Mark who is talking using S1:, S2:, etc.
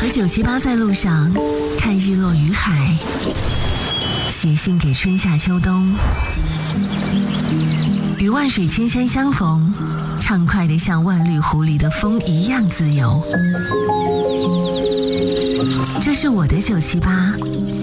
S1: 978在路上，看日落于海，写信给春夏秋冬，与万水千山相逢，畅快地像万绿湖里的风一样自由。这是我的978。